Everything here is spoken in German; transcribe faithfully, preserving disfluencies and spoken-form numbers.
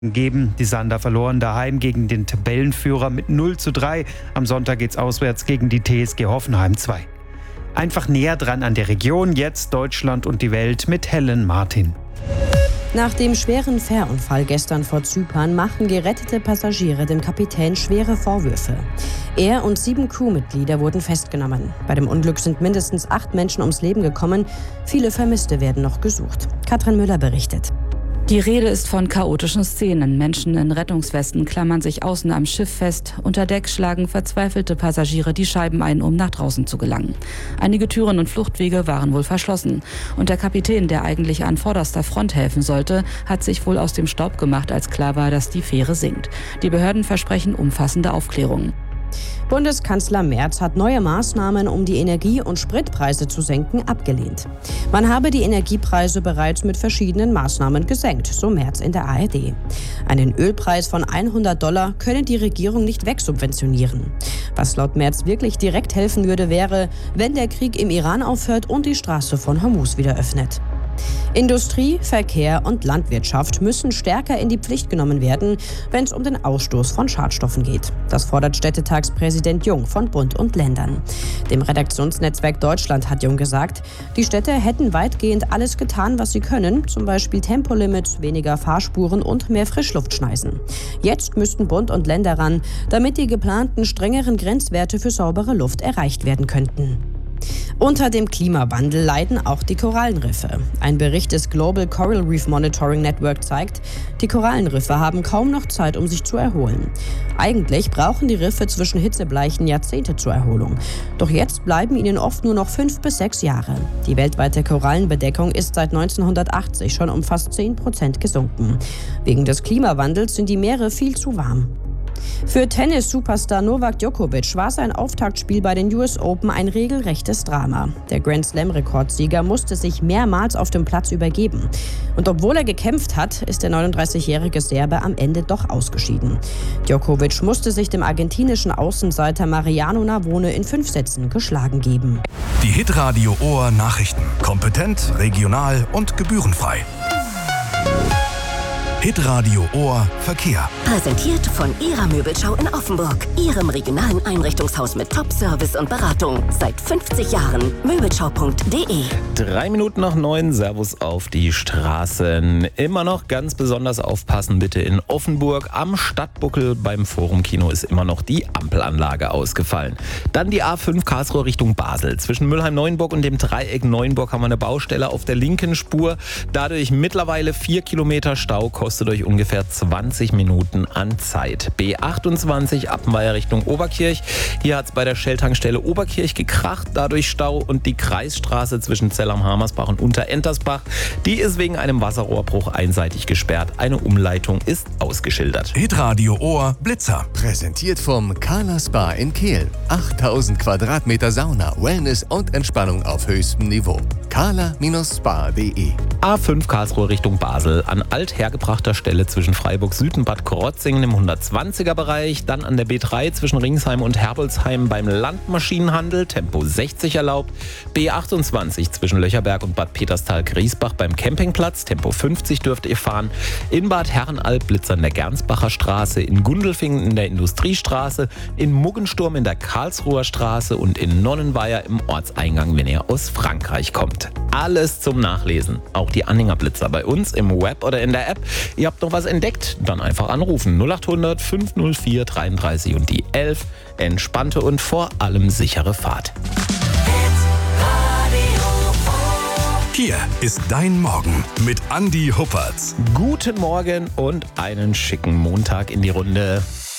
geben. Die Sander verloren daheim gegen den Tabellenführer mit null zu drei. Am Sonntag geht's auswärts gegen die T S G Hoffenheim zwei. Einfach näher dran an der Region, jetzt Deutschland und die Welt mit Helen Martin. Nach dem schweren Fährunfall gestern vor Zypern machen gerettete Passagiere dem Kapitän schwere Vorwürfe. Er und sieben Crewmitglieder wurden festgenommen. Bei dem Unglück sind mindestens acht Menschen ums Leben gekommen. Viele Vermisste werden noch gesucht. Katrin Müller berichtet. Die Rede ist von chaotischen Szenen. Menschen in Rettungswesten klammern sich außen am Schiff fest. Unter Deck schlagen verzweifelte Passagiere die Scheiben ein, um nach draußen zu gelangen. Einige Türen und Fluchtwege waren wohl verschlossen. Und der Kapitän, der eigentlich an vorderster Front helfen sollte, hat sich wohl aus dem Staub gemacht, als klar war, dass die Fähre sinkt. Die Behörden versprechen umfassende Aufklärung. Bundeskanzler Merz hat neue Maßnahmen, um die Energie- und Spritpreise zu senken, abgelehnt. Man habe die Energiepreise bereits mit verschiedenen Maßnahmen gesenkt, so Merz in der A R D. Einen Ölpreis von hundert Dollar könne die Regierung nicht wegsubventionieren. Was laut Merz wirklich direkt helfen würde, wäre, wenn der Krieg im Iran aufhört und die Straße von Hormuz wieder öffnet. Industrie, Verkehr und Landwirtschaft müssen stärker in die Pflicht genommen werden, wenn es um den Ausstoß von Schadstoffen geht. Das fordert Städtetagspräsident Jung von Bund und Ländern. Dem Redaktionsnetzwerk Deutschland hat Jung gesagt, die Städte hätten weitgehend alles getan, was sie können, zum Beispiel Tempolimit, weniger Fahrspuren und mehr Frischluftschneisen. Jetzt müssten Bund und Länder ran, damit die geplanten strengeren Grenzwerte für saubere Luft erreicht werden könnten. Unter dem Klimawandel leiden auch die Korallenriffe. Ein Bericht des Global Coral Reef Monitoring Network zeigt, die Korallenriffe haben kaum noch Zeit, um sich zu erholen. Eigentlich brauchen die Riffe zwischen Hitzebleichen Jahrzehnte zur Erholung. Doch jetzt bleiben ihnen oft nur noch fünf bis sechs Jahre. Die weltweite Korallenbedeckung ist seit neunzehnhundertachtzig schon um fast zehn Prozent gesunken. Wegen des Klimawandels sind die Meere viel zu warm. Für Tennis-Superstar Novak Djokovic war sein Auftaktspiel bei den U S Open ein regelrechtes Drama. Der Grand-Slam-Rekordsieger musste sich mehrmals auf dem Platz übergeben. Und obwohl er gekämpft hat, ist der neununddreißigjährige Serbe am Ende doch ausgeschieden. Djokovic musste sich dem argentinischen Außenseiter Mariano Navone in fünf Sätzen geschlagen geben. Die Hitradio Ohr Nachrichten. Kompetent, regional und gebührenfrei. Hitradio Ohr Verkehr. Präsentiert von Ihrer Möbelschau in Offenburg. Ihrem regionalen Einrichtungshaus mit Top-Service und Beratung. Seit fünfzig Jahren. Möbelschau punkt de. Drei Minuten nach neun. Servus auf die Straßen. Immer noch ganz besonders aufpassen bitte in Offenburg. Am Stadtbuckel beim Forum-Kino ist immer noch die Ampelanlage ausgefallen. Dann die A fünf Karlsruhe Richtung Basel. Zwischen Mülheim-Neuenburg und dem Dreieck Neuenburg haben wir eine Baustelle auf der linken Spur. Dadurch mittlerweile vier Kilometer Stau, kostet euch ungefähr zwanzig Minuten an Zeit. B achtundzwanzig Appenweier Richtung Oberkirch. Hier hat es bei der Shell-Tankstelle Oberkirch gekracht, dadurch Stau, und die Kreisstraße zwischen Zell-am-Harmersbach und Unterentersbach, die ist wegen einem Wasserrohrbruch einseitig gesperrt. Eine Umleitung ist ausgeschildert. Hitradio Ohr Blitzer. Präsentiert vom Carla Spa in Kehl. achttausend Quadratmeter Sauna, Wellness und Entspannung auf höchstem Niveau. carla Spa punkt de. A fünf Karlsruhe Richtung Basel. An althergebrachter Stelle zwischen Freiburg Süd und Bad Krotzingen im hundertzwanziger Bereich. Dann an der B drei zwischen Ringsheim und Herbolzheim beim Landmaschinenhandel. Tempo sechzig erlaubt. B achtundzwanzig zwischen Löcherberg und Bad Peterstal-Griesbach beim Campingplatz. Tempo fünfzig dürft ihr fahren. In Bad Herrenalb Blitzer in der Gernsbacher Straße. In Gundelfingen in der Industriestraße. In Muggensturm in der Karlsruher Straße. Und in Nonnenweier im Ortseingang, wenn ihr aus Frankreich kommt. Alles zum Nachlesen. Auch die Anhänger Blitzer bei uns im Web oder in der App. Ihr habt noch was entdeckt? Dann einfach anrufen. null achthundert fünfhundertvier dreiunddreißig und die elf. Entspannte und vor allem sichere Fahrt. Hier ist dein Morgen mit Andi Huppertz. Guten Morgen und einen schicken Montag in die Runde.